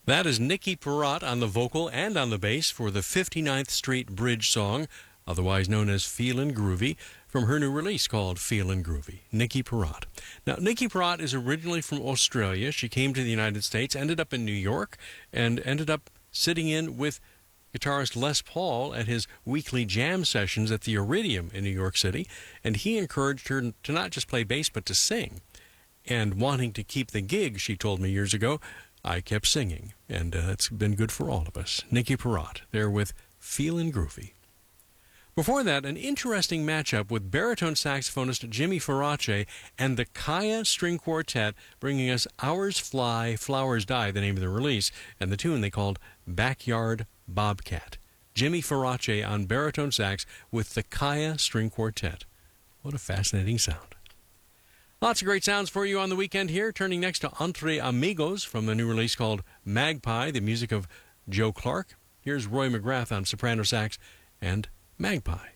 That is Nikki Perrott on the vocal and on the bass for the 59th Street Bridge song, otherwise known as Feelin' Groovy, from her new release called Feelin' Groovy. Nikki Perrott. Now, Nikki Perrott is originally from Australia. She came to the United States, ended up in New York, and ended up sitting in with guitarist Les Paul at his weekly jam sessions at the Iridium in New York City, and he encouraged her to not just play bass but to sing. And wanting to keep the gig, she told me years ago, I kept singing, and it's been good for all of us. Nikki Perrott, there with Feelin' Groovy. Before that, an interesting matchup with baritone saxophonist Jimmy Farace and the Kaya String Quartet, bringing us Hours Fly, Flowers Die, the name of the release, and the tune they called Backyard Bobcat. Jimmy Farace on baritone sax with the Kaya String Quartet. What a fascinating sound. Lots of great sounds for you on the weekend here. Turning next to Entre Amigos from the new release called Magpie, the music of Joe Clark. Here's Roy McGrath on soprano sax and Magpie.